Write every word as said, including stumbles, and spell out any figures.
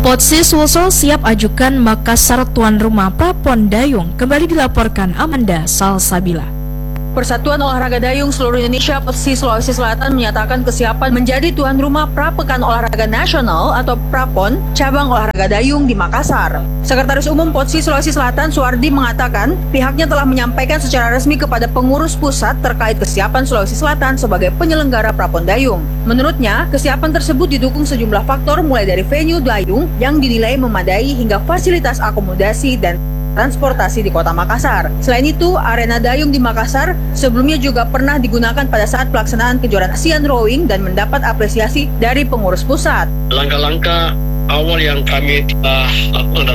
Potsi Sulsel siap ajukan Makassar tuan rumah Prapon Dayung, kembali dilaporkan Amanda Salsabila. Persatuan Olahraga Dayung Seluruh Indonesia Potsi Sulawesi Selatan menyatakan kesiapan menjadi tuan rumah Prapekan Olahraga Nasional atau Prapon cabang olahraga dayung di Makassar. Sekretaris Umum Potsi Sulawesi Selatan Suwardi mengatakan pihaknya telah menyampaikan secara resmi kepada pengurus pusat terkait kesiapan Sulawesi Selatan sebagai penyelenggara Prapon Dayung. Menurutnya, kesiapan tersebut didukung sejumlah faktor mulai dari venue dayung yang dinilai memadai hingga fasilitas akomodasi dan transportasi di kota Makassar. Selain itu, arena dayung di Makassar sebelumnya juga pernah digunakan pada saat pelaksanaan kejuaraan Asian Rowing dan mendapat apresiasi dari pengurus pusat. Langkah-langkah awal yang kami telah lakukan